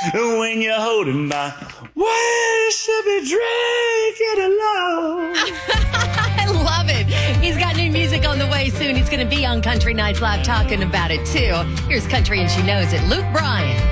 when you're holding my we should be drinking alone. I love it. He's got new music on the way soon. He's going to be on Country Nights Live talking about it, too. Here's Country and She Knows It, Luke Bryan.